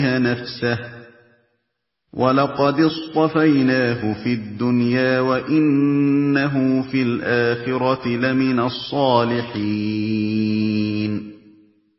نَفْسَهُ ۚ وَلَقَدِ اصْطَفَيْنَاهُ فِي الدُّنْيَا وَإِنَّهُ فِي الْآخِرَةِ لَمِنَ الصَّالِحِينَ